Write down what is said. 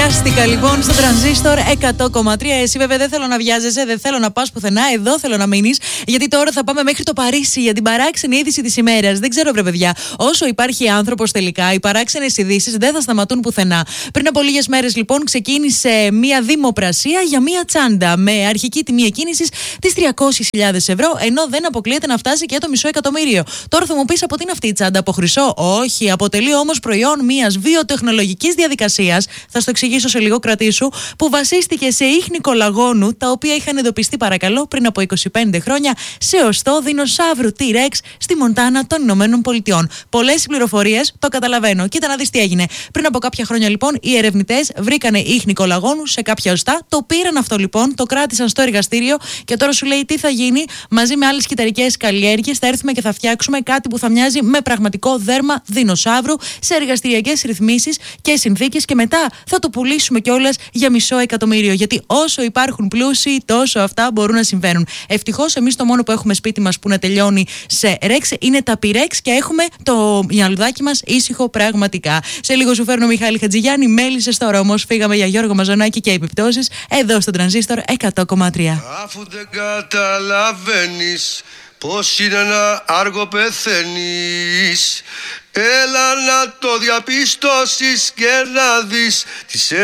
Βιάστηκα λοιπόν στο τρανζίστορ 100,3. Εσύ βέβαια δεν θέλω να βιάζεσαι, δεν θέλω να πας πουθενά. Εδώ θέλω να μείνεις, γιατί τώρα θα πάμε μέχρι το Παρίσι για την παράξενη είδηση της ημέρας. Δεν ξέρω, βρε παιδιά, όσο υπάρχει άνθρωπος τελικά, οι παράξενες ειδήσεις δεν θα σταματούν πουθενά. Πριν από λίγες μέρες λοιπόν ξεκίνησε μία δημοπρασία για μία τσάντα με αρχική τιμή εκκίνησης τις 300.000 ευρώ, ενώ δεν αποκλείεται να φτάσει και το μισό εκατομμύριο. Τώρα θα μου πεις, από τι είναι αυτή η τσάντα, από χρυσό? Όχι, αποτελεί όμως προϊόν μιας βιοτεχνολογικής διαδικασίας. Θα στο εξηγήσω σε λίγο, κρατήσου, που βασίστηκε σε ίχνη κολαγόνου, τα οποία είχαν εντοπιστεί, παρακαλώ, πριν από 25 χρόνια σε οστό δεινοσαύρου T-Rex στη Μοντάνα των Ηνωμένων Πολιτειών. Πολλές πληροφορίες, το καταλαβαίνω. Κοίτα να δεις τι έγινε. Πριν από κάποια χρόνια, λοιπόν, οι ερευνητές βρήκανε ίχνη κολαγόνου σε κάποια οστά. Το πήραν αυτό, λοιπόν, το κράτησαν στο εργαστήριο και τώρα σου λέει τι θα γίνει. Μαζί με άλλες κυταρικές καλλιέργειες θα έρθουμε και θα φτιάξουμε κάτι που θα μοιάζει με πραγματικό δέρμα δεινοσαύρου σε εργαστηριακές ρυθμίσεις και συνθήκες, και μετά θα το πουλήσουμε κιόλας για μισό εκατομμύριο. Γιατί όσο υπάρχουν πλούσιοι, τόσο αυτά μπορούν να συμβαίνουν. Ευτυχώς, εμείς το μόνο που έχουμε σπίτι μας που να τελειώνει σε ρεξ είναι τα πυρέξ και έχουμε το μυαλουδάκι μας ήσυχο πραγματικά. Σε λίγο σου φέρνω Μιχάλη Χατζηγιάννη, μέλισσες τώρα, όμως φύγαμε για Γιώργο Μαζονάκη και επιπτώσεις εδώ στο Τρανζίστορ 100,3. Αφού δεν καταλαβαίνεις πως είναι ένα άργο πεθαίνεις, έλα να το διαπιστώσεις και να δεις τι σε